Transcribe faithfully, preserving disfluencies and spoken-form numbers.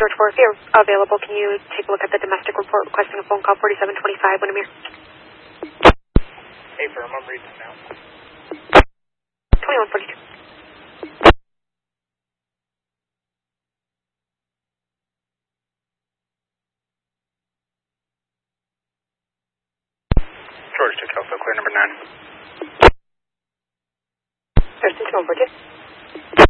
George four, if you're available, can you take a look at the domestic report requesting a phone call forty-seven twenty-five, Windermere? Hey, firm, I'm reading it now. twenty-one forty-two. George to Alpha, clear number nine. Thurston, twenty-one forty-two.